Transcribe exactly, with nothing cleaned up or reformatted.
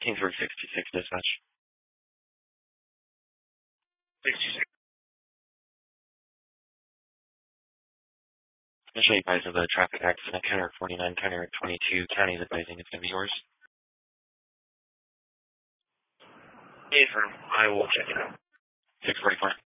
Kingsburg sixty-six dispatch. sixty-six. Initially advised of a traffic accident, counter forty-nine, counter twenty-two. County is advising it's going to be yours. Affirm. I will check it out. six forty-four.